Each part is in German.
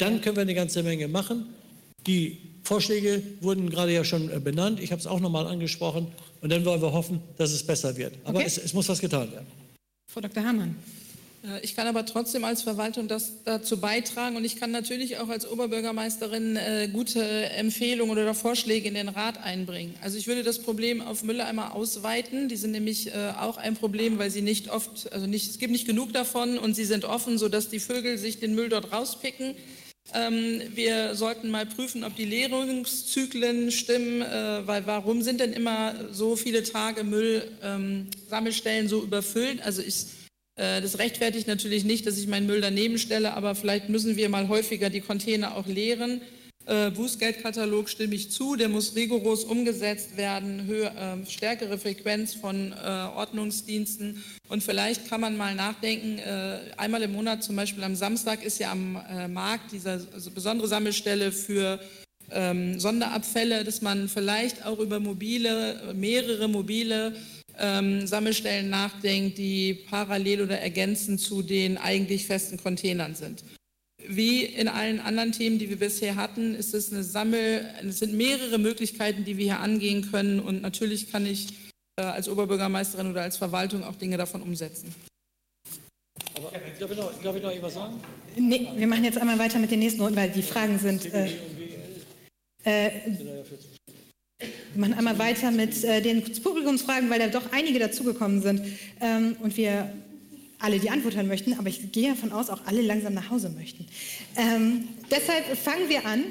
Dann können wir eine ganze Menge machen. Die Vorschläge wurden gerade ja schon benannt. Ich habe es auch nochmal angesprochen. Und dann wollen wir hoffen, dass es besser wird. Aber es muss was getan werden. Frau Dr. Hamann. Ich kann aber trotzdem als Verwaltung das dazu beitragen und ich kann natürlich auch als Oberbürgermeisterin gute Empfehlungen oder Vorschläge in den Rat einbringen. Also ich würde das Problem auf Mülleimer ausweiten. Die sind nämlich auch ein Problem, weil sie nicht oft, es gibt nicht genug davon und sie sind offen, sodass die Vögel sich den Müll dort rauspicken. Wir sollten mal prüfen, ob die Leerungszyklen stimmen, weil warum sind denn immer so viele Tage Müllsammelstellen so überfüllt? Also das rechtfertigt natürlich nicht, dass ich meinen Müll daneben stelle, aber vielleicht müssen wir mal häufiger die Container auch leeren. Bußgeldkatalog stimme ich zu, der muss rigoros umgesetzt werden, stärkere Frequenz von Ordnungsdiensten und vielleicht kann man mal nachdenken, einmal im Monat, zum Beispiel am Samstag ist ja am Markt diese besondere Sammelstelle für Sonderabfälle, dass man vielleicht auch über mehrere mobile Sammelstellen nachdenkt, die parallel oder ergänzend zu den eigentlich festen Containern sind. Wie in allen anderen Themen, die wir bisher hatten, ist es es sind mehrere Möglichkeiten, die wir hier angehen können und natürlich kann ich als Oberbürgermeisterin oder als Verwaltung auch Dinge davon umsetzen. Aber darf ich noch etwas sagen? Nee, wir machen jetzt einmal weiter mit den nächsten Runden, weil die Fragen sind... Wir machen einmal weiter mit den Publikumsfragen, weil da doch einige dazugekommen sind und wir alle die Antwort hören möchten, aber ich gehe davon aus, auch alle langsam nach Hause möchten. Deshalb fangen wir an.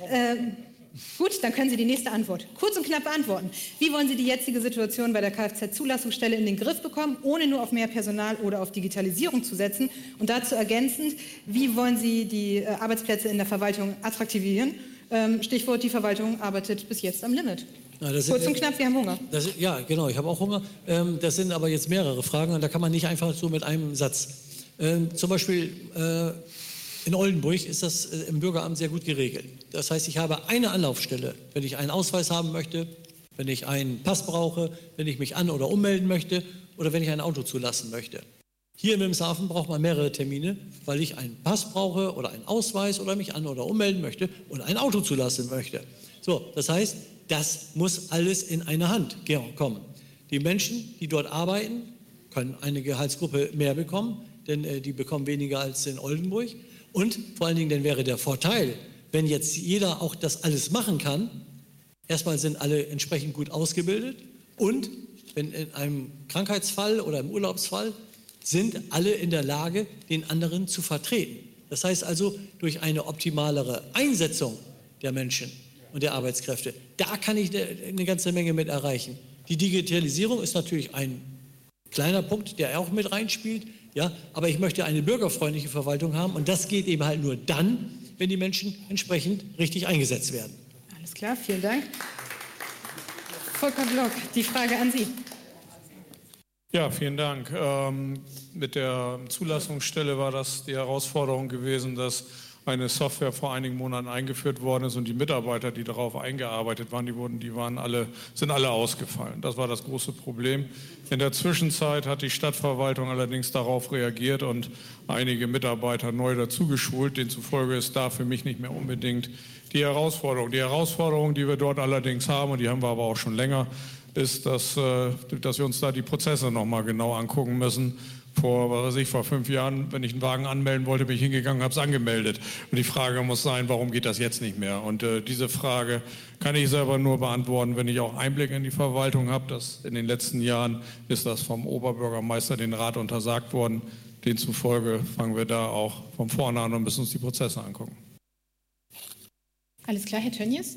Gut, dann können Sie die nächste Antwort kurz und knapp beantworten. Wie wollen Sie die jetzige Situation bei der Kfz-Zulassungsstelle in den Griff bekommen, ohne nur auf mehr Personal oder auf Digitalisierung zu setzen? Und dazu ergänzend, wie wollen Sie die Arbeitsplätze in der Verwaltung attraktivieren? Stichwort, die Verwaltung arbeitet bis jetzt am Limit. Kurz und knapp, wir haben Hunger. Ja, genau, ich habe auch Hunger. Das sind aber jetzt mehrere Fragen und da kann man nicht einfach so mit einem Satz. Zum Beispiel in Oldenburg ist das im Bürgeramt sehr gut geregelt. Das heißt, ich habe eine Anlaufstelle, wenn ich einen Ausweis haben möchte, wenn ich einen Pass brauche, wenn ich mich an- oder ummelden möchte oder wenn ich ein Auto zulassen möchte. Hier in Wilhelmshaven braucht man mehrere Termine, weil ich einen Pass brauche oder einen Ausweis oder mich an- oder ummelden möchte und ein Auto zulassen möchte. So, das heißt, das muss alles in eine Hand kommen. Die Menschen, die dort arbeiten, können eine Gehaltsgruppe mehr bekommen, denn die bekommen weniger als in Oldenburg. Und vor allen Dingen, dann wäre der Vorteil, wenn jetzt jeder auch das alles machen kann, erstmal sind alle entsprechend gut ausgebildet und wenn in einem Krankheitsfall oder im Urlaubsfall sind alle in der Lage, den anderen zu vertreten. Das heißt also, durch eine optimalere Einsetzung der Menschen und der Arbeitskräfte, da kann ich eine ganze Menge mit erreichen. Die Digitalisierung ist natürlich ein kleiner Punkt, der auch mit reinspielt, ja, aber ich möchte eine bürgerfreundliche Verwaltung haben und das geht eben halt nur dann, wenn die Menschen entsprechend richtig eingesetzt werden. Alles klar, vielen Dank. Volker Block, die Frage an Sie. Ja, vielen Dank. Mit der Zulassungsstelle war das die Herausforderung gewesen, dass eine Software vor einigen Monaten eingeführt worden ist und die Mitarbeiter, die darauf eingearbeitet waren, sind alle ausgefallen. Das war das große Problem. In der Zwischenzeit hat die Stadtverwaltung allerdings darauf reagiert und einige Mitarbeiter neu dazugeschult. Demzufolge ist da für mich nicht mehr unbedingt die Herausforderung. Die Herausforderung, die wir dort allerdings haben, und die haben wir aber auch schon länger, ist, dass wir uns da die Prozesse nochmal genau angucken müssen. Vor 5 Jahren, wenn ich einen Wagen anmelden wollte, bin ich hingegangen und habe es angemeldet. Und die Frage muss sein, warum geht das jetzt nicht mehr? Und diese Frage kann ich selber nur beantworten, wenn ich auch Einblick in die Verwaltung habe. In den letzten Jahren ist das vom Oberbürgermeister den Rat untersagt worden. Demzufolge fangen wir da auch von vorne an und müssen uns die Prozesse angucken. Alles klar, Herr Tönnies?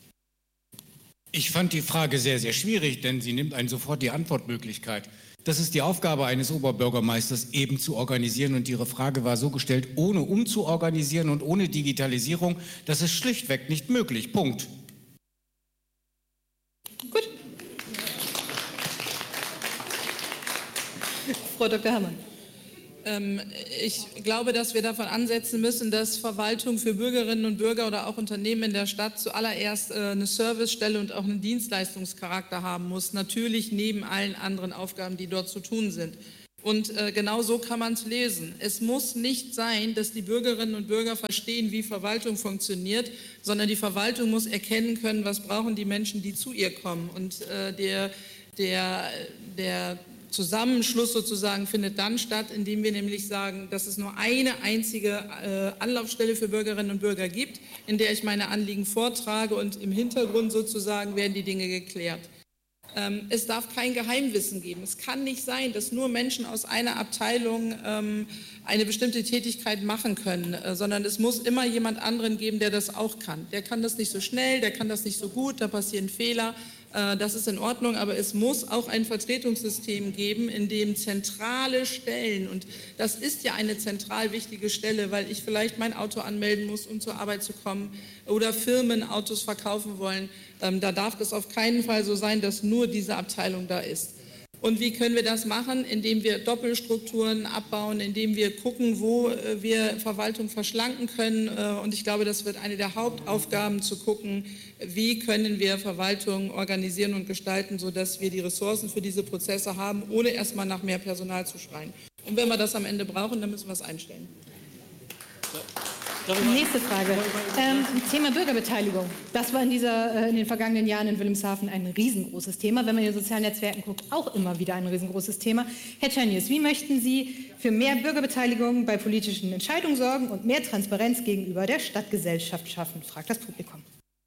Ich fand die Frage sehr, sehr schwierig, denn sie nimmt einen sofort die Antwortmöglichkeit. Das ist die Aufgabe eines Oberbürgermeisters, eben zu organisieren. Und Ihre Frage war so gestellt, ohne umzuorganisieren und ohne Digitalisierung, das ist schlichtweg nicht möglich. Punkt. Gut. Frau Dr. Hamann. Ich glaube, dass wir davon ansetzen müssen, dass Verwaltung für Bürgerinnen und Bürger oder auch Unternehmen in der Stadt zuallererst eine Servicestelle und auch einen Dienstleistungscharakter haben muss. Natürlich neben allen anderen Aufgaben, die dort zu tun sind. Und genau so kann man es lesen. Es muss nicht sein, dass die Bürgerinnen und Bürger verstehen, wie Verwaltung funktioniert, sondern die Verwaltung muss erkennen können, was brauchen die Menschen, die zu ihr kommen. Und der Zusammenschluss sozusagen findet dann statt, indem wir nämlich sagen, dass es nur eine einzige Anlaufstelle für Bürgerinnen und Bürger gibt, in der ich meine Anliegen vortrage und im Hintergrund sozusagen werden die Dinge geklärt. Es darf kein Geheimwissen geben. Es kann nicht sein, dass nur Menschen aus einer Abteilung eine bestimmte Tätigkeit machen können, sondern es muss immer jemand anderen geben, der das auch kann. Der kann das nicht so schnell, der kann das nicht so gut, da passieren Fehler. Das ist in Ordnung, aber es muss auch ein Vertretungssystem geben, in dem zentrale Stellen, und das ist ja eine zentral wichtige Stelle, weil ich vielleicht mein Auto anmelden muss, um zur Arbeit zu kommen, oder Firmen Autos verkaufen wollen, da darf es auf keinen Fall so sein, dass nur diese Abteilung da ist. Und wie können wir das machen? Indem wir Doppelstrukturen abbauen, indem wir gucken, wo wir Verwaltung verschlanken können. Und ich glaube, das wird eine der Hauptaufgaben, zu gucken, wie können wir Verwaltung organisieren und gestalten, sodass wir die Ressourcen für diese Prozesse haben, ohne erstmal nach mehr Personal zu schreien. Und wenn wir das am Ende brauchen, dann müssen wir es einstellen. Nächste Frage. Thema Bürgerbeteiligung. Das war in den vergangenen Jahren in Wilhelmshaven ein riesengroßes Thema. Wenn man in den sozialen Netzwerken guckt, auch immer wieder ein riesengroßes Thema. Herr Tönnies, wie möchten Sie für mehr Bürgerbeteiligung bei politischen Entscheidungen sorgen und mehr Transparenz gegenüber der Stadtgesellschaft schaffen? Fragt das Publikum.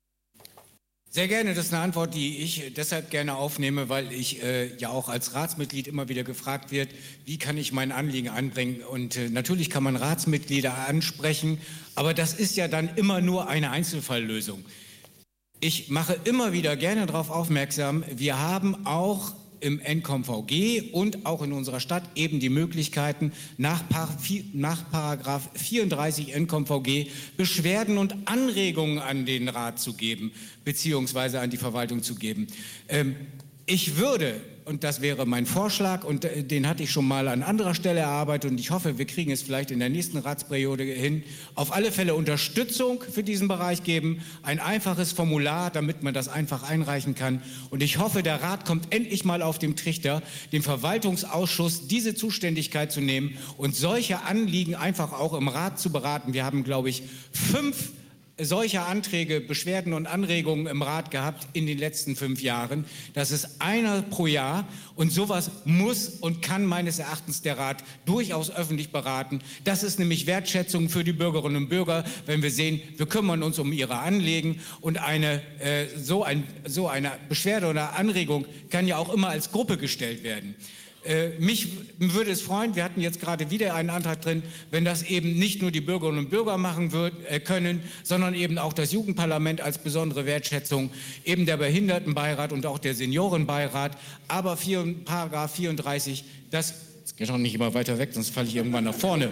Sehr gerne, das ist eine Antwort, die ich deshalb gerne aufnehme, weil ich ja auch als Ratsmitglied immer wieder gefragt wird, wie kann ich mein Anliegen anbringen? Und natürlich kann man Ratsmitglieder ansprechen, aber das ist ja dann immer nur eine Einzelfalllösung. Ich mache immer wieder gerne darauf aufmerksam, wir haben auch im NKVG und auch in unserer Stadt eben die Möglichkeiten, nach Paragraph 34 NKVG Beschwerden und Anregungen an den Rat zu geben, beziehungsweise an die Verwaltung zu geben. Ich würde, und das wäre mein Vorschlag, und den hatte ich schon mal an anderer Stelle erarbeitet, und ich hoffe, wir kriegen es vielleicht in der nächsten Ratsperiode hin, auf alle Fälle Unterstützung für diesen Bereich geben, ein einfaches Formular, damit man das einfach einreichen kann. Und ich hoffe, der Rat kommt endlich mal auf den Trichter, dem Verwaltungsausschuss diese Zuständigkeit zu nehmen und solche Anliegen einfach auch im Rat zu beraten. Wir haben, glaube ich, 5 solche Anträge, Beschwerden und Anregungen im Rat gehabt in den letzten 5 Jahren. Das ist einer pro Jahr, und sowas muss und kann meines Erachtens der Rat durchaus öffentlich beraten. Das ist nämlich Wertschätzung für die Bürgerinnen und Bürger, wenn wir sehen, wir kümmern uns um ihre Anliegen, und so eine Beschwerde oder Anregung kann ja auch immer als Gruppe gestellt werden. Mich würde es freuen, wir hatten jetzt gerade wieder einen Antrag drin, wenn das eben nicht nur die Bürgerinnen und Bürger machen können, sondern eben auch das Jugendparlament als besondere Wertschätzung, eben der Behindertenbeirat und auch der Seniorenbeirat. Aber Paragraph 34, das geht doch nicht immer weiter weg, sonst falle ich irgendwann nach vorne.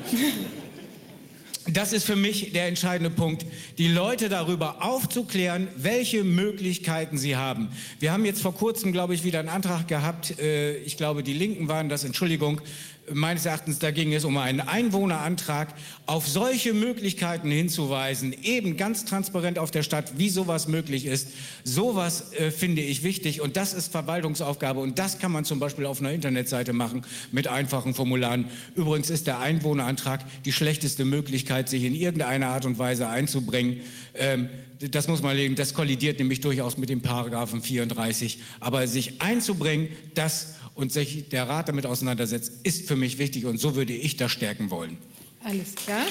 Das ist für mich der entscheidende Punkt, die Leute darüber aufzuklären, welche Möglichkeiten sie haben. Wir haben jetzt vor kurzem, glaube ich, wieder einen Antrag gehabt, ich glaube, die Linken waren das, Entschuldigung, meines Erachtens, da ging es um einen Einwohnerantrag, auf solche Möglichkeiten hinzuweisen, eben ganz transparent auf der Stadt, wie sowas möglich ist. Sowas finde ich wichtig, und das ist Verwaltungsaufgabe, und das kann man zum Beispiel auf einer Internetseite machen mit einfachen Formularen. Übrigens ist der Einwohnerantrag die schlechteste Möglichkeit, sich in irgendeiner Art und Weise einzubringen. Das muss man legen, das kollidiert nämlich durchaus mit dem Paragraphen 34. Aber sich einzubringen, und sich der Rat damit auseinandersetzt, ist für mich wichtig, und so würde ich das stärken wollen. Alles klar.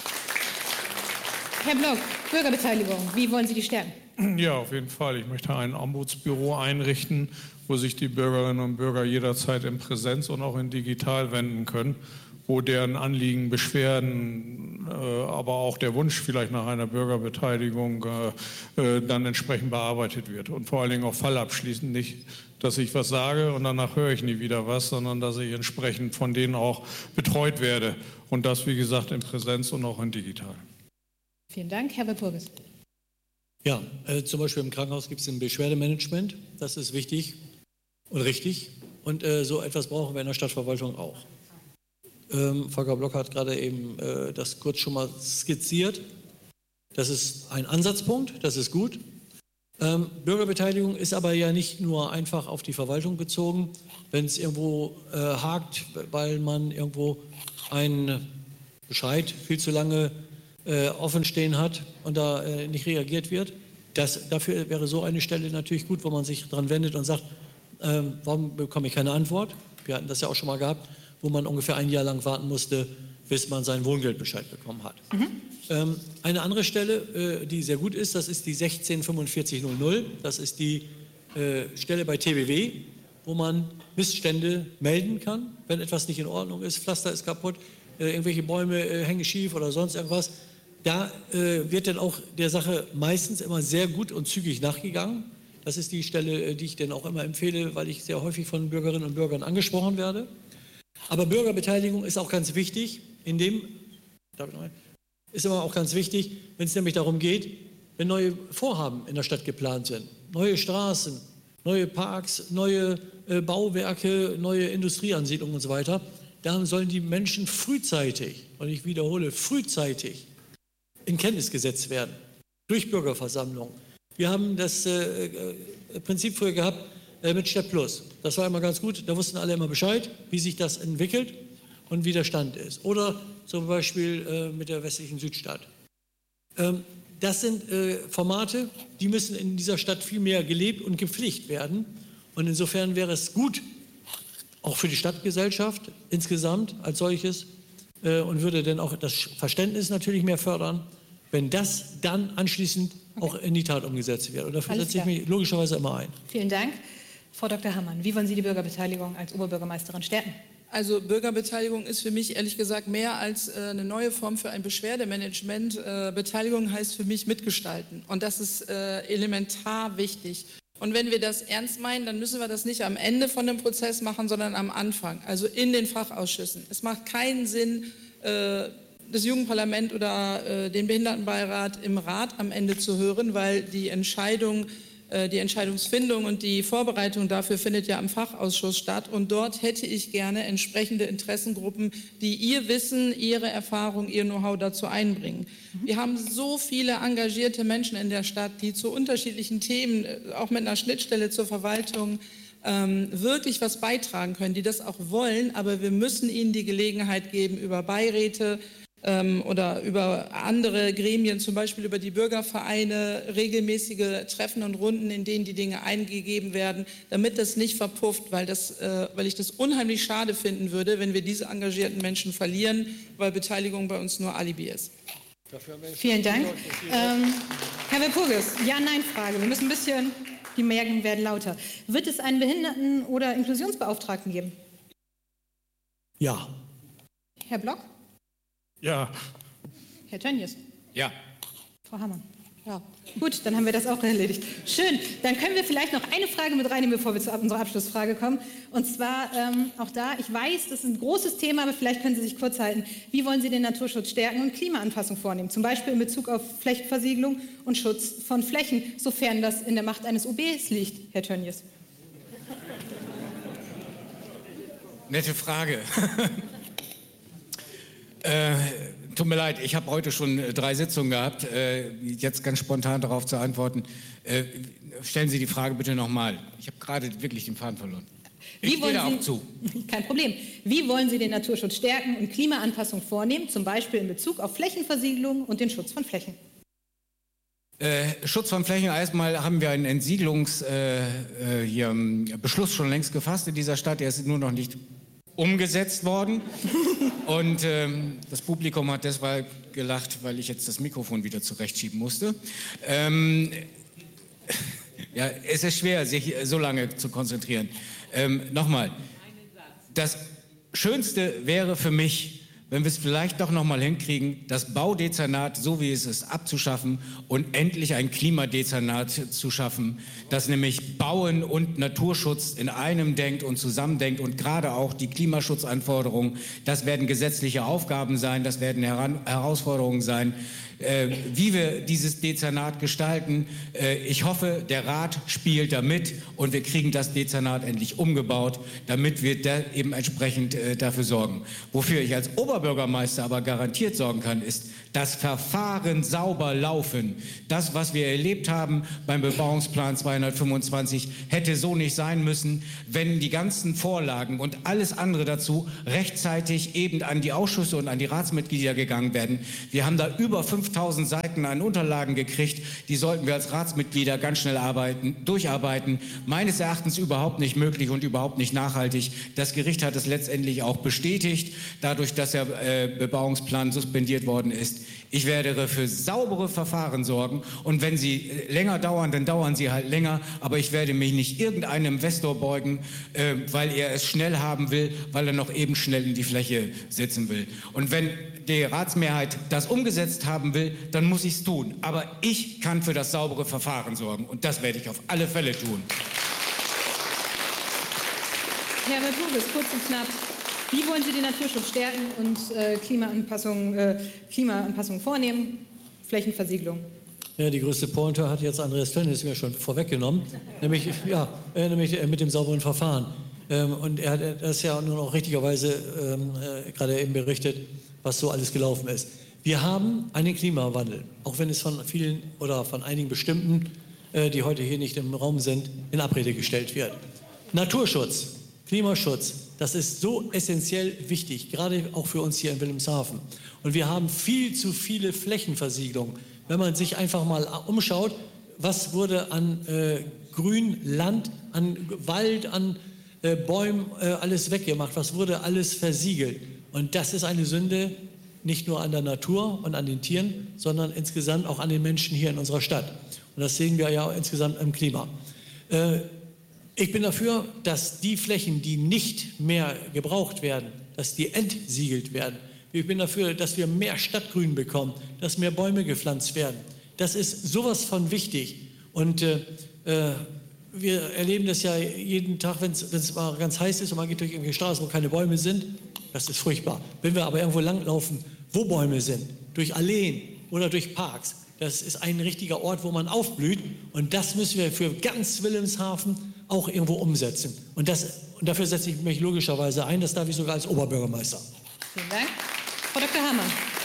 Herr Block, Bürgerbeteiligung, wie wollen Sie die stärken? Ja, auf jeden Fall. Ich möchte ein Ombudsbüro einrichten, wo sich die Bürgerinnen und Bürger jederzeit in Präsenz und auch in digital wenden können, wo deren Anliegen, Beschwerden, aber auch der Wunsch vielleicht nach einer Bürgerbeteiligung dann entsprechend bearbeitet wird. Und vor allen Dingen auch fallabschließend, nicht, dass ich was sage und danach höre ich nie wieder was, sondern dass ich entsprechend von denen auch betreut werde. Und das, wie gesagt, in Präsenz und auch in digital. Vielen Dank. Herr Walpurgis. Ja, zum Beispiel im Krankenhaus gibt es ein Beschwerdemanagement. Das ist wichtig und richtig. Und so etwas brauchen wir in der Stadtverwaltung auch. Volker Block hat gerade eben das kurz schon mal skizziert. Das ist ein Ansatzpunkt, das ist gut. Bürgerbeteiligung ist aber ja nicht nur einfach auf die Verwaltung bezogen. Wenn es irgendwo hakt, weil man irgendwo einen Bescheid viel zu lange offen stehen hat und da nicht reagiert wird, dafür wäre so eine Stelle natürlich gut, wo man sich dran wendet und sagt, warum bekomme ich keine Antwort? Wir hatten das ja auch schon mal gehabt, wo man ungefähr ein Jahr lang warten musste, bis man seinen Wohngeldbescheid bekommen hat. Eine andere Stelle, die sehr gut ist, das ist die 164500. Das ist die Stelle bei TBW, wo man Missstände melden kann, wenn etwas nicht in Ordnung ist, Pflaster ist kaputt, irgendwelche Bäume hängen schief oder sonst irgendwas. Da wird dann auch der Sache meistens immer sehr gut und zügig nachgegangen. Das ist die Stelle, die ich dann auch immer empfehle, weil ich sehr häufig von Bürgerinnen und Bürgern angesprochen werde. Aber Bürgerbeteiligung ist auch ganz wichtig, ist immer auch ganz wichtig, wenn es nämlich darum geht, wenn neue Vorhaben in der Stadt geplant sind, neue Straßen, neue Parks, neue Bauwerke, neue Industrieansiedlungen und so weiter, dann sollen die Menschen frühzeitig, und ich wiederhole, frühzeitig in Kenntnis gesetzt werden, durch Bürgerversammlungen. Wir haben das Prinzip früher gehabt mit Stadt Plus. Das war immer ganz gut, da wussten alle immer Bescheid, wie sich das entwickelt und wie der Stand ist. Oder zum Beispiel mit der westlichen Südstadt. Das sind Formate, die müssen in dieser Stadt viel mehr gelebt und gepflegt werden. Und insofern wäre es gut, auch für die Stadtgesellschaft insgesamt als solches, und würde dann auch das Verständnis natürlich mehr fördern, wenn das dann anschließend auch in die Tat umgesetzt wird. Und dafür setze ich mich logischerweise immer ein. Vielen Dank. Frau Dr. Hammann, wie wollen Sie die Bürgerbeteiligung als Oberbürgermeisterin stärken? Also Bürgerbeteiligung ist für mich ehrlich gesagt mehr als eine neue Form für ein Beschwerdemanagement. Beteiligung heißt für mich mitgestalten und das ist elementar wichtig. Und wenn wir das ernst meinen, dann müssen wir das nicht am Ende von dem Prozess machen, sondern am Anfang, also in den Fachausschüssen. Es macht keinen Sinn, das Jugendparlament oder den Behindertenbeirat im Rat am Ende zu hören, weil die Entscheidungsfindung und die Vorbereitung dafür findet ja am Fachausschuss statt. Und dort hätte ich gerne entsprechende Interessengruppen, die ihr Wissen, ihre Erfahrung, ihr Know-how dazu einbringen. Wir haben so viele engagierte Menschen in der Stadt, die zu unterschiedlichen Themen, auch mit einer Schnittstelle zur Verwaltung, wirklich was beitragen können, die das auch wollen. Aber wir müssen ihnen die Gelegenheit geben, über Beiräte, oder über andere Gremien, zum Beispiel über die Bürgervereine, regelmäßige Treffen und Runden, in denen die Dinge eingegeben werden, damit das nicht verpufft, weil ich das unheimlich schade finden würde, wenn wir diese engagierten Menschen verlieren, weil Beteiligung bei uns nur Alibi ist. Vielen Dank. Herr Walpurgis, Ja-Nein-Frage. Wir müssen ein bisschen, die Merken werden lauter. Wird es einen Behinderten- oder Inklusionsbeauftragten geben? Ja. Herr Block? Ja. Herr Tönjes? Ja. Frau Hammann? Ja. Gut, dann haben wir das auch erledigt. Schön, dann können wir vielleicht noch eine Frage mit reinnehmen, bevor wir zu unserer Abschlussfrage kommen. Und zwar auch da, ich weiß, das ist ein großes Thema, aber vielleicht können Sie sich kurz halten. Wie wollen Sie den Naturschutz stärken und Klimaanpassung vornehmen? Zum Beispiel in Bezug auf Flächenversiegelung und Schutz von Flächen, sofern das in der Macht eines OBs liegt, Herr Tönjes. Nette Frage. Tut mir leid, ich habe heute schon 3 Sitzungen gehabt. Jetzt ganz spontan darauf zu antworten. Stellen Sie die Frage bitte nochmal. Ich habe gerade wirklich den Faden verloren. Ich stehe da auch zu. Kein Problem. Wie wollen Sie den Naturschutz stärken und Klimaanpassung vornehmen, zum Beispiel in Bezug auf Flächenversiegelung und den Schutz von Flächen? Schutz von Flächen, erstmal haben wir einen Beschluss schon längst gefasst in dieser Stadt. Der ist nur noch nicht umgesetzt worden. Und das Publikum hat deshalb gelacht, weil ich jetzt das Mikrofon wieder zurechtschieben musste. Ja, es ist schwer, sich so lange zu konzentrieren. Nochmal, das Schönste wäre für mich, wenn wir es vielleicht doch noch mal hinkriegen, das Baudezernat, so wie es ist, abzuschaffen und endlich ein Klimadezernat zu schaffen, das nämlich Bauen und Naturschutz in einem denkt und zusammendenkt und gerade auch die Klimaschutzanforderungen, das werden gesetzliche Aufgaben sein, das werden Herausforderungen sein. wie wir dieses Dezernat gestalten. Ich hoffe, der Rat spielt da mit und wir kriegen das Dezernat endlich umgebaut, damit wir da eben entsprechend dafür sorgen. Wofür ich als Oberbürgermeister aber garantiert sorgen kann, ist, dass Verfahren sauber laufen. Das, was wir erlebt haben beim Bebauungsplan 225, hätte so nicht sein müssen, wenn die ganzen Vorlagen und alles andere dazu rechtzeitig eben an die Ausschüsse und an die Ratsmitglieder gegangen werden. Wir haben da über 5000 Seiten an Unterlagen gekriegt, die sollten wir als Ratsmitglieder ganz schnell durcharbeiten. Meines Erachtens überhaupt nicht möglich und überhaupt nicht nachhaltig. Das Gericht hat es letztendlich auch bestätigt, dadurch, dass der Bebauungsplan suspendiert worden ist. Ich werde für saubere Verfahren sorgen und wenn sie länger dauern, dann dauern sie halt länger, aber ich werde mich nicht irgendeinem Investor beugen, weil er es schnell haben will, weil er noch eben schnell in die Fläche setzen will. Und wenn die Ratsmehrheit das umgesetzt haben will, dann muss ich es tun. Aber ich kann für das saubere Verfahren sorgen und das werde ich auf alle Fälle tun. Herr Buges, kurz und knapp. Wie wollen Sie den Naturschutz stärken und Klimaanpassung vornehmen? Flächenversiegelung. Ja, die größte Pointe hat jetzt Andreas Tönnies mir schon vorweggenommen, nämlich mit dem sauberen Verfahren. Und er hat das ja nun auch richtigerweise gerade eben berichtet, was so alles gelaufen ist. Wir haben einen Klimawandel, auch wenn es von vielen oder von einigen bestimmten, die heute hier nicht im Raum sind, in Abrede gestellt wird. Naturschutz, Klimaschutz, das ist so essentiell wichtig, gerade auch für uns hier in Wilhelmshaven. Und wir haben viel zu viele Flächenversiegelungen. Wenn man sich einfach mal umschaut, was wurde an Grünland, an Wald, an Bäumen alles weggemacht, was wurde alles versiegelt. Und das ist eine Sünde, nicht nur an der Natur und an den Tieren, sondern insgesamt auch an den Menschen hier in unserer Stadt. Und das sehen wir ja insgesamt im Klima. Ich bin dafür, dass die Flächen, die nicht mehr gebraucht werden, dass die entsiegelt werden. Ich bin dafür, dass wir mehr Stadtgrün bekommen, dass mehr Bäume gepflanzt werden. Das ist sowas von wichtig. Und wir erleben das ja jeden Tag, wenn es mal ganz heiß ist und man geht durch irgendwelche Straßen, wo keine Bäume sind. Das ist furchtbar. Wenn wir aber irgendwo langlaufen, wo Bäume sind, durch Alleen oder durch Parks, das ist ein richtiger Ort, wo man aufblüht. Und das müssen wir für ganz Wilhelmshaven auch irgendwo umsetzen. Und dafür setze ich mich logischerweise ein. Das darf ich sogar als Oberbürgermeister. Vielen Dank. Frau Dr. Hammer.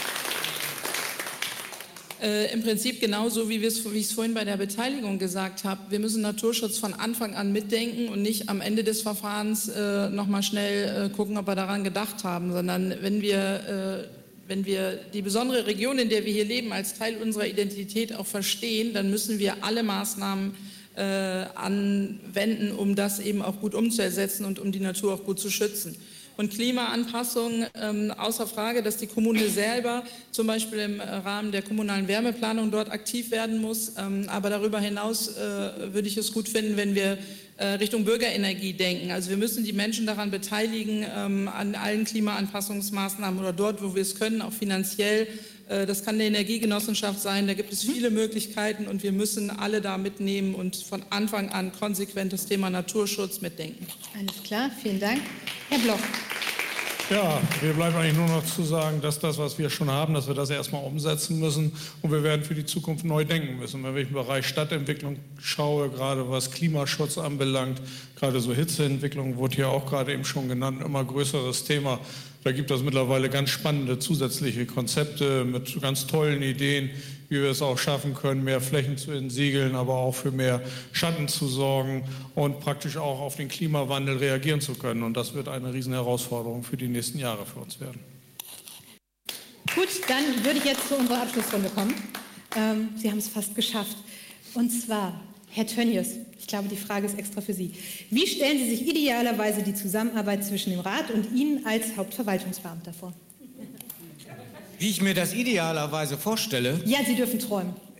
Im Prinzip genauso, wie ich es vorhin bei der Beteiligung gesagt habe. Wir müssen Naturschutz von Anfang an mitdenken und nicht am Ende des Verfahrens nochmal schnell gucken, ob wir daran gedacht haben, sondern wenn wir die besondere Region, in der wir hier leben, als Teil unserer Identität auch verstehen, dann müssen wir alle Maßnahmen anwenden, um das eben auch gut umzusetzen und um die Natur auch gut zu schützen. Und Klimaanpassung, außer Frage, dass die Kommune selber zum Beispiel im Rahmen der kommunalen Wärmeplanung dort aktiv werden muss. Aber darüber hinaus würde ich es gut finden, wenn wir Richtung Bürgerenergie denken. Also wir müssen die Menschen daran beteiligen, an allen Klimaanpassungsmaßnahmen oder dort, wo wir es können, auch finanziell. Das kann eine Energiegenossenschaft sein, da gibt es viele Möglichkeiten und wir müssen alle da mitnehmen und von Anfang an konsequent das Thema Naturschutz mitdenken. Alles klar, vielen Dank. Herr Bloch. Ja, wir bleiben eigentlich nur noch zu sagen, dass das, was wir schon haben, dass wir das erstmal umsetzen müssen und wir werden für die Zukunft neu denken müssen. Wenn ich im Bereich Stadtentwicklung schaue, gerade was Klimaschutz anbelangt, gerade so Hitzeentwicklung wurde hier auch gerade eben schon genannt, immer größeres Thema. Da gibt es mittlerweile ganz spannende zusätzliche Konzepte mit ganz tollen Ideen, wie wir es auch schaffen können, mehr Flächen zu entsiegeln, aber auch für mehr Schatten zu sorgen und praktisch auch auf den Klimawandel reagieren zu können. Und das wird eine riesen Herausforderung für die nächsten Jahre für uns werden. Gut, dann würde ich jetzt zu unserer Abschlussrunde kommen. Sie haben es fast geschafft. Und zwar, Herr Tönnies, ich glaube, die Frage ist extra für Sie. Wie stellen Sie sich idealerweise die Zusammenarbeit zwischen dem Rat und Ihnen als Hauptverwaltungsbeamter vor? Wie ich mir das idealerweise vorstelle? Ja, Sie dürfen träumen.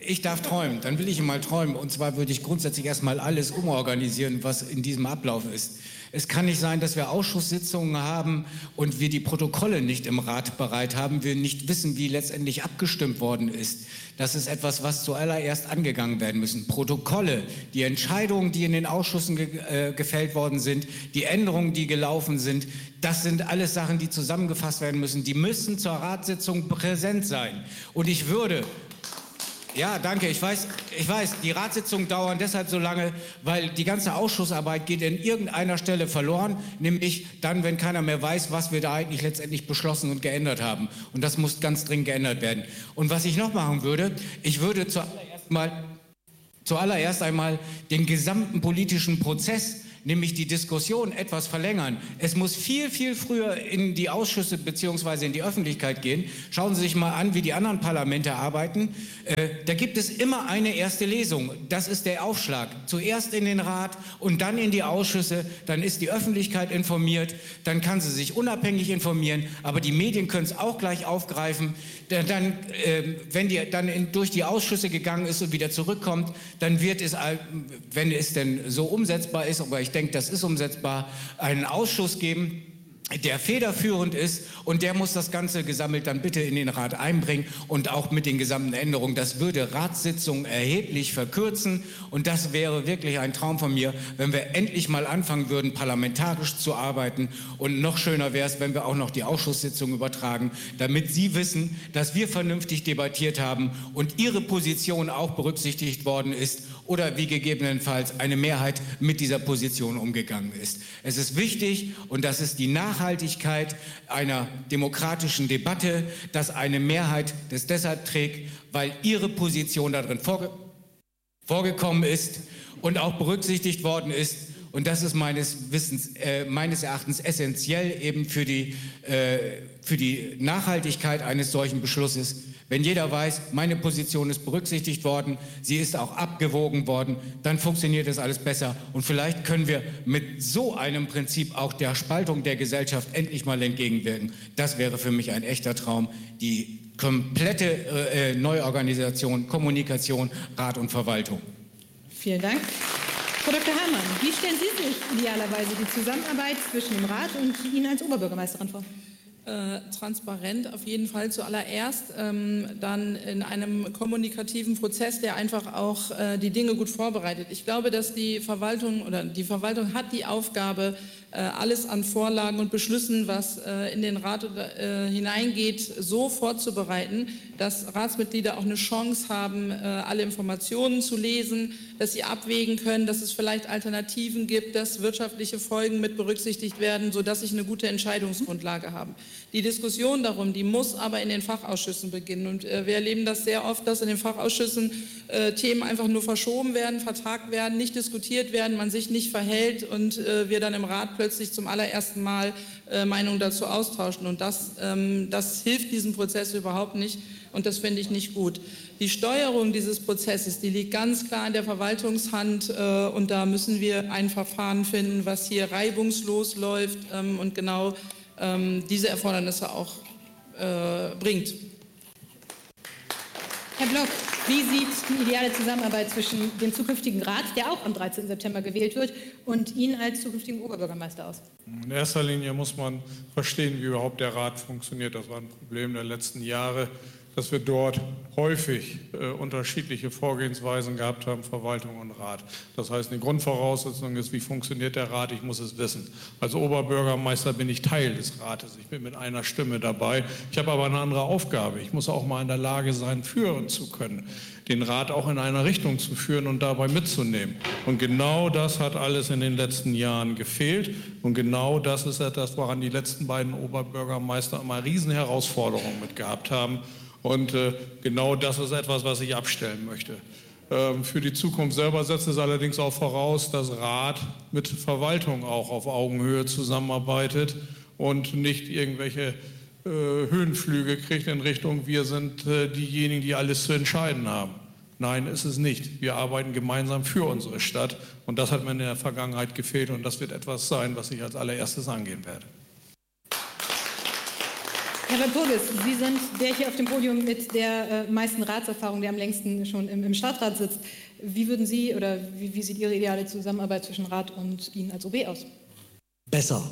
Ich darf träumen, dann will ich mal träumen. Und zwar würde ich grundsätzlich erstmal alles umorganisieren, was in diesem Ablauf ist. Es kann nicht sein, dass wir Ausschusssitzungen haben und wir die Protokolle nicht im Rat bereit haben, wir nicht wissen, wie letztendlich abgestimmt worden ist. Das ist etwas, was zuallererst angegangen werden müssen. Protokolle, die Entscheidungen, die in den Ausschüssen gefällt worden sind, die Änderungen, die gelaufen sind, das sind alles Sachen, die zusammengefasst werden müssen. Die müssen zur Ratssitzung präsent sein. Und ich würde... Ja, danke. Ich weiß, die Ratssitzungen dauern deshalb so lange, weil die ganze Ausschussarbeit geht in irgendeiner Stelle verloren, nämlich dann, wenn keiner mehr weiß, was wir da eigentlich letztendlich beschlossen und geändert haben. Und das muss ganz dringend geändert werden. Und was ich noch machen würde, ich würde zuallererst einmal den gesamten politischen Prozess, nämlich die Diskussion, etwas verlängern. Es muss viel, viel früher in die Ausschüsse bzw. in die Öffentlichkeit gehen. Schauen Sie sich mal an, wie die anderen Parlamente arbeiten. Da gibt es immer eine erste Lesung. Das ist der Aufschlag. Zuerst in den Rat und dann in die Ausschüsse. Dann ist die Öffentlichkeit informiert. Dann kann sie sich unabhängig informieren. Aber die Medien können es auch gleich aufgreifen. Dann, wenn die dann durch die Ausschüsse gegangen ist und wieder zurückkommt, dann wird es, wenn es denn so umsetzbar ist, aber ich denke, das ist umsetzbar, einen Ausschuss geben, der federführend ist, und der muss das Ganze gesammelt dann bitte in den Rat einbringen und auch mit den gesamten Änderungen. Das würde Ratssitzungen erheblich verkürzen, und das wäre wirklich ein Traum von mir, wenn wir endlich mal anfangen würden, parlamentarisch zu arbeiten. Und noch schöner wäre es, wenn wir auch noch die Ausschusssitzungen übertragen, damit Sie wissen, dass wir vernünftig debattiert haben und Ihre Position auch berücksichtigt worden ist oder wie gegebenenfalls eine Mehrheit mit dieser Position umgegangen ist. Es ist wichtig, und das ist die Nachhaltigkeit einer demokratischen Debatte, dass eine Mehrheit das deshalb trägt, weil Ihre Position darin vorgekommen ist und auch berücksichtigt worden ist. Und das ist meines Erachtens essentiell eben für die Nachhaltigkeit eines solchen Beschlusses. Wenn jeder weiß, meine Position ist berücksichtigt worden, sie ist auch abgewogen worden, dann funktioniert das alles besser. Und vielleicht können wir mit so einem Prinzip auch der Spaltung der Gesellschaft endlich mal entgegenwirken. Das wäre für mich ein echter Traum, die komplette Neuorganisation, Kommunikation, Rat und Verwaltung. Vielen Dank. Frau Dr. Herrmann, wie stellen Sie sich idealerweise die Zusammenarbeit zwischen dem Rat und Ihnen als Oberbürgermeisterin vor? Transparent auf jeden Fall zuallererst, dann in einem kommunikativen Prozess, der einfach auch die Dinge gut vorbereitet. Ich glaube, dass die Verwaltung hat die Aufgabe, alles an Vorlagen und Beschlüssen, was in den Rat hineingeht, so vorzubereiten, dass Ratsmitglieder auch eine Chance haben, alle Informationen zu lesen, dass sie abwägen können, dass es vielleicht Alternativen gibt, dass wirtschaftliche Folgen mit berücksichtigt werden, sodass sie eine gute Entscheidungsgrundlage haben. Die Diskussion darum, die muss aber in den Fachausschüssen beginnen. Und wir erleben das sehr oft, dass in den Fachausschüssen Themen einfach nur verschoben werden, vertagt werden, nicht diskutiert werden, man sich nicht verhält und wir dann im Rat plötzlich zum allerersten Mal Meinungen dazu austauschen. Und das hilft diesem Prozess überhaupt nicht, und das finde ich nicht gut. Die Steuerung dieses Prozesses, die liegt ganz klar in der Verwaltungshand, und da müssen wir ein Verfahren finden, was hier reibungslos läuft und genau diese Erfordernisse auch bringt. Herr Block, wie sieht die ideale Zusammenarbeit zwischen dem zukünftigen Rat, der auch am 13. September gewählt wird, und Ihnen als zukünftigen Oberbürgermeister aus? In erster Linie muss man verstehen, wie überhaupt der Rat funktioniert. Das war ein Problem der letzten Jahre, dass wir dort häufig unterschiedliche Vorgehensweisen gehabt haben, Verwaltung und Rat. Das heißt, eine Grundvoraussetzung ist, wie funktioniert der Rat? Ich muss es wissen. Als Oberbürgermeister bin ich Teil des Rates. Ich bin mit einer Stimme dabei. Ich habe aber eine andere Aufgabe. Ich muss auch mal in der Lage sein, führen zu können, den Rat auch in einer Richtung zu führen und dabei mitzunehmen. Und genau das hat alles in den letzten Jahren gefehlt. Und genau das ist etwas, woran die letzten beiden Oberbürgermeister immer Riesenherausforderungen mit gehabt haben. Und genau das ist etwas, was ich abstellen möchte. Für die Zukunft selber setzt es allerdings auch voraus, dass Rat mit Verwaltung auch auf Augenhöhe zusammenarbeitet und nicht irgendwelche Höhenflüge kriegt in Richtung, wir sind diejenigen, die alles zu entscheiden haben. Nein, ist es nicht. Wir arbeiten gemeinsam für unsere Stadt, und das hat mir in der Vergangenheit gefehlt, und das wird etwas sein, was ich als allererstes angehen werde. Herr Walpurgis, Sie sind der hier auf dem Podium mit der meisten Ratserfahrung, der am längsten schon im Stadtrat sitzt. Wie würden Sie oder wie sieht Ihre ideale Zusammenarbeit zwischen Rat und Ihnen als OB aus? Besser.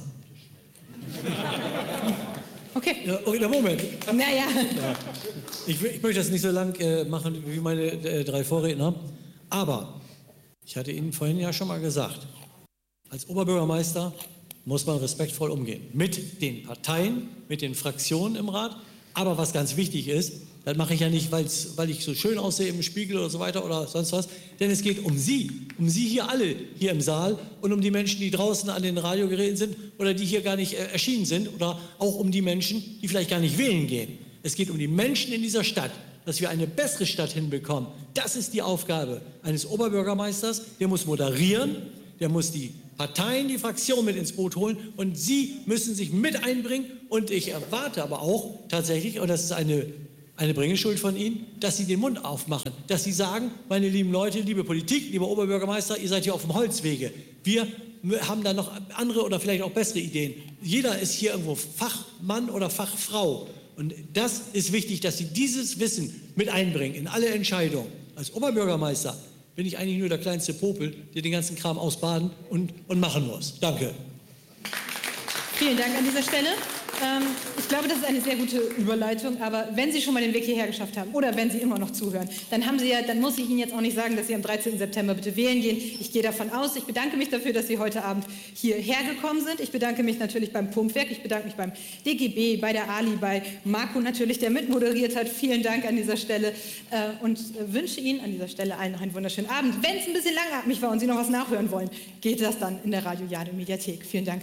Okay. Ja, okay, Moment. Naja. Ja. Ich möchte das nicht so lang machen wie meine 3 Vorredner. Aber ich hatte Ihnen vorhin ja schon mal gesagt, als Oberbürgermeister muss man respektvoll umgehen. Mit den Parteien, mit den Fraktionen im Rat. Aber was ganz wichtig ist, das mache ich ja nicht, weil ich so schön aussehe im Spiegel oder so weiter oder sonst was. Denn es geht um Sie hier alle hier im Saal und um die Menschen, die draußen an den Radiogeräten sind oder die hier gar nicht erschienen sind oder auch um die Menschen, die vielleicht gar nicht wählen gehen. Es geht um die Menschen in dieser Stadt, dass wir eine bessere Stadt hinbekommen. Das ist die Aufgabe eines Oberbürgermeisters. Der muss moderieren, der muss die Parteien, die Fraktionen mit ins Boot holen und Sie müssen sich mit einbringen. Und ich erwarte aber auch tatsächlich, und das ist eine Bringeschuld von Ihnen, dass Sie den Mund aufmachen, dass Sie sagen, meine lieben Leute, liebe Politik, lieber Oberbürgermeister, ihr seid hier auf dem Holzwege. Wir haben da noch andere oder vielleicht auch bessere Ideen. Jeder ist hier irgendwo Fachmann oder Fachfrau. Und das ist wichtig, dass Sie dieses Wissen mit einbringen in alle Entscheidungen. Als Oberbürgermeister bin ich eigentlich nur der kleinste Popel, der den ganzen Kram ausbaden und machen muss. Danke. Vielen Dank an dieser Stelle. Ich glaube, das ist eine sehr gute Überleitung, aber wenn Sie schon mal den Weg hierher geschafft haben oder wenn Sie immer noch zuhören, dann muss ich Ihnen jetzt auch nicht sagen, dass Sie am 13. September bitte wählen gehen. Ich gehe davon aus. Ich bedanke mich dafür, dass Sie heute Abend hierher gekommen sind. Ich bedanke mich natürlich beim Pumpwerk, ich bedanke mich beim DGB, bei der Ali, bei Marco natürlich, der mitmoderiert hat. Vielen Dank an dieser Stelle und wünsche Ihnen an dieser Stelle allen noch einen wunderschönen Abend. Wenn es ein bisschen langatmig war und Sie noch was nachhören wollen, geht das dann in der Radio Jade Mediathek. Vielen Dank.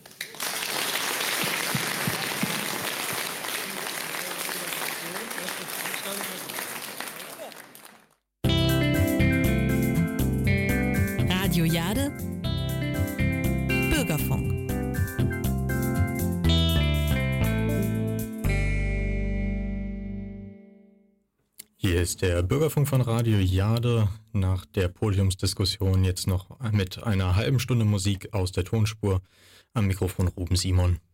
Radio Jade Bürgerfunk. Hier ist der Bürgerfunk von Radio Jade. Nach der Podiumsdiskussion jetzt noch mit einer halben Stunde Musik aus der Tonspur. Am Mikrofon Ruben Simon.